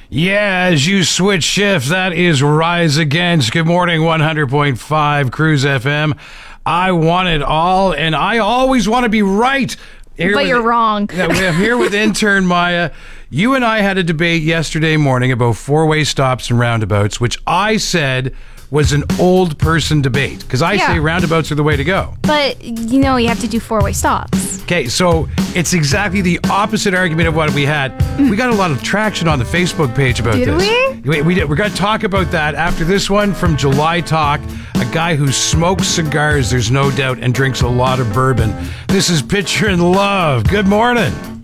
Yeah, as you switch shifts, that is Rise Against. Good morning, 100.5 Cruise FM. I want it all, and I always want to be right. But you're wrong. I'm here with intern Maya. You and I had a debate yesterday morning about four-way stops and roundabouts, which I said was an old person debate, because I say roundabouts are the way to go. But, you have to do four-way stops. Okay, so it's exactly the opposite argument of what we had. We got a lot of traction on the Facebook page about Did this. We did. We're going to talk about that after this one from July Talk, a guy who smokes cigars, there's no doubt, and drinks a lot of bourbon. This is Picture in Love. Good morning.